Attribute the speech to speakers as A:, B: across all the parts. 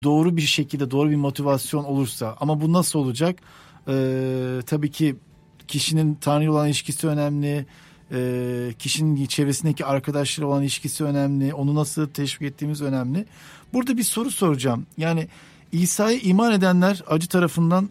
A: doğru bir şekilde doğru bir motivasyon olursa, ama bu nasıl olacak? Tabii ki kişinin Tanrı'yla olan ilişkisi önemli. Kişinin çevresindeki arkadaşları olan ilişkisi önemli. Onu nasıl teşvik ettiğimiz önemli. Burada bir soru soracağım. Yani İsa'ya iman edenler acı tarafından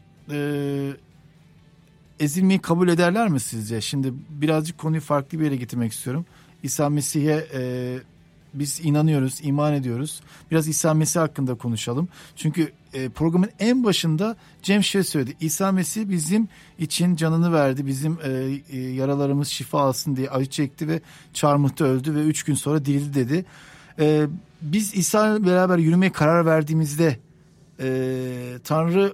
A: ezilmeyi kabul ederler mi sizce? Şimdi birazcık konuyu farklı bir yere getirmek istiyorum. İsa Mesih'e biz inanıyoruz, iman ediyoruz. Biraz İsa Mesih hakkında konuşalım. Çünkü programın en başında Cem şey söyledi. İsa Mesih bizim için canını verdi. Bizim yaralarımız şifa alsın diye acı çekti ve çarmıhta öldü ve 3 gün sonra dirildi dedi. Biz İsa'yla beraber yürümeye karar verdiğimizde Tanrı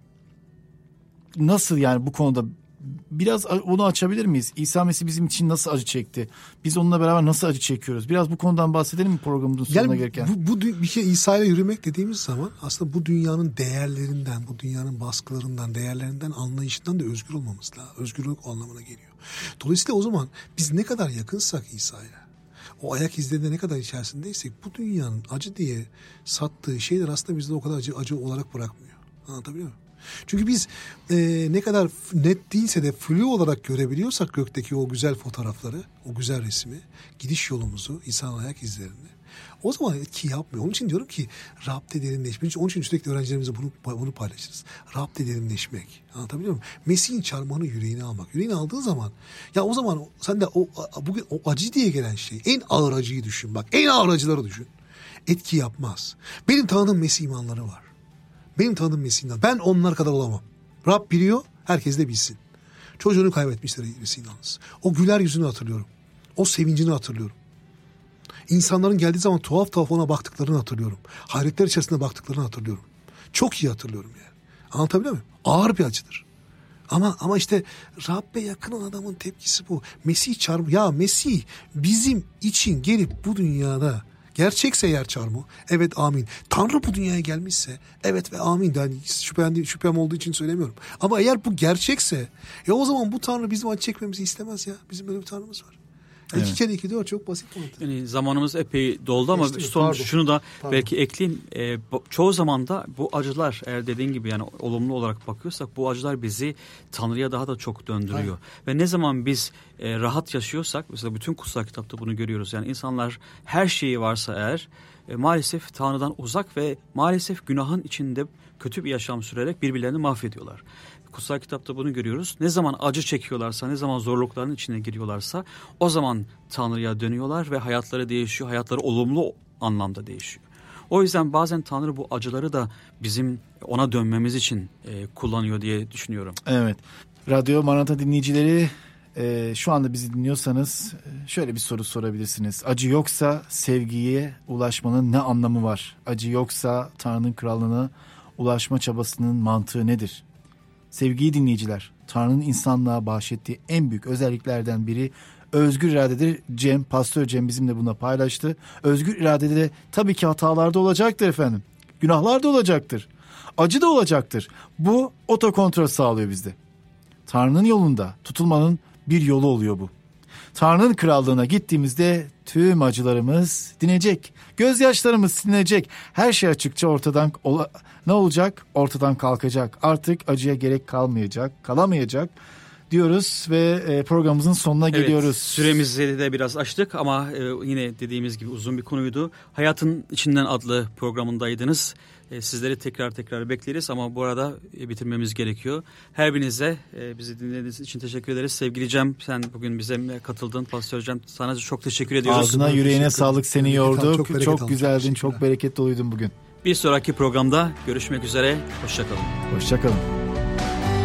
A: nasıl, yani bu konuda biraz onu açabilir miyiz? İsa Mesih bizim için nasıl acı çekti? Biz onunla beraber nasıl acı çekiyoruz? Biraz bu konudan bahsedelim mi programımızın sonuna gelirken?
B: Bu bir şey, İsa'yla yürümek dediğimiz zaman aslında bu dünyanın değerlerinden, bu dünyanın baskılarından, değerlerinden, anlayışından da özgür olmamız lazım. Özgürlük anlamına geliyor. Dolayısıyla o zaman biz ne kadar yakınsak İsa'ya, o ayak izlerinde ne kadar içerisindeysek, bu dünyanın acı diye sattığı şeyler aslında bizde o kadar acı olarak bırakmıyor. Anlatabiliyor muyum? Çünkü biz ne kadar net değilse de flu olarak görebiliyorsak gökteki o güzel fotoğrafları, o güzel resmi, gidiş yolumuzu, İsa'nın ayak izlerini, o zaman etki yapmıyor. Onun için diyorum ki Rab'de derinleşmek. Onun için sürekli öğrencilerimize bunu paylaşırız. Rab'de derinleşmek. Anlatabiliyor muyum? Mesih'in çarmıhını yüreğine almak. Yüreğine aldığın zaman, ya o zaman sen de bugün o acı diye gelen şey, en ağır acıyı düşün bak. En ağır acıları düşün. Etki yapmaz. Benim tanıdığım Mesih imanları var. Benim tanıdığım Mesih'den. Ben onlar kadar olamam. Rab biliyor, herkes de bilsin. Çocuğunu kaybetmişler Mesih'in yalnız. O güler yüzünü hatırlıyorum. O sevincini hatırlıyorum. İnsanların geldiği zaman tuhaf ona baktıklarını hatırlıyorum. Hayretler içerisinde baktıklarını hatırlıyorum. Çok iyi hatırlıyorum yani. Anlatabiliyor muyum? Ağır bir acıdır. Ama işte Rabbe yakın olan adamın tepkisi bu. Mesih bizim için gelip bu dünyada gerçekse eğer çarmıh, evet amin. Tanrı bu dünyaya gelmişse, evet ve amin. Yani şüphem olduğu için söylemiyorum. Ama eğer bu gerçekse, o zaman bu Tanrı bizim acı çekmemizi istemez ya. Bizim böyle bir Tanrımız var. Evet. 2 kere 2 4 çok basit mantık.
C: Yani zamanımız epey doldu ama şunu da belki ekleyeyim. Çoğu zaman da bu acılar, eğer dediğin gibi yani olumlu olarak bakıyorsak, bu acılar bizi Tanrı'ya daha da çok döndürüyor. Aynen. Ve ne zaman biz rahat yaşıyorsak, mesela bütün kutsal kitapta bunu görüyoruz. Yani insanlar her şeyi varsa eğer maalesef Tanrı'dan uzak ve maalesef günahın içinde kötü bir yaşam sürerek birbirlerini mahvediyorlar. Kutsal kitapta bunu görüyoruz. Ne zaman acı çekiyorlarsa, ne zaman zorlukların içine giriyorlarsa o zaman Tanrı'ya dönüyorlar ve hayatları değişiyor. Hayatları olumlu anlamda değişiyor. O yüzden bazen Tanrı bu acıları da bizim ona dönmemiz için kullanıyor diye düşünüyorum.
A: Evet. Radyo Maranatha dinleyicileri, şu anda bizi dinliyorsanız şöyle bir soru sorabilirsiniz. Acı yoksa sevgiye ulaşmanın ne anlamı var? Acı yoksa Tanrı'nın krallığına ulaşma çabasının mantığı nedir? Sevgili dinleyiciler, Tanrı'nın insanlığa bahşettiği en büyük özelliklerden biri özgür iradedir. Pastör Cem bizimle bunu paylaştı. Özgür iradede de tabii ki hatalar da olacaktır efendim. Günahlar da olacaktır. Acı da olacaktır. Bu otokontrol sağlıyor bizde. Tanrı'nın yolunda tutulmanın bir yolu oluyor bu. Tanrı'nın krallığına gittiğimizde tüm acılarımız dinecek. Gözyaşlarımız silinecek. Her şey açıkça ortadan ne olacak? Ortadan kalkacak. Artık acıya gerek kalamayacak diyoruz ve programımızın sonuna geliyoruz.
C: Süremizi de biraz açtık ama yine dediğimiz gibi uzun bir konuydu. Hayatın İçinden adlı programındaydınız. Sizleri tekrar bekleriz ama bu arada bitirmemiz gerekiyor. Her birinize bizi dinlediğiniz için teşekkür ederiz. Sevgili Cem, sen bugün bize katıldın. Pastör Cem, sana çok teşekkür ediyoruz.
A: Ağzına yüreğine sağlık, seni yorduk. Çok güzeldin, çok bereket doluydun bugün.
C: Bir sonraki programda görüşmek üzere. Hoşça kalın.
A: Hoşça kalın.